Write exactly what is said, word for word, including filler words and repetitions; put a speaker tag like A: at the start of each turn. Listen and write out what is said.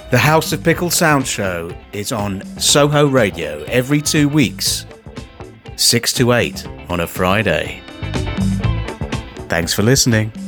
A: The House of Pickle Sound Show is on Soho Radio every two weeks, six to eight on a Friday. Thanks for listening.